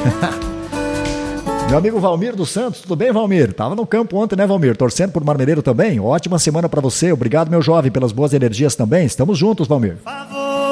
Meu amigo Valmir dos Santos, tudo bem, Valmir? Tava no campo ontem, né, Valmir? Torcendo por Marmereiro também. Ótima semana pra você. Obrigado, meu jovem, pelas boas energias também. Estamos juntos, Valmir.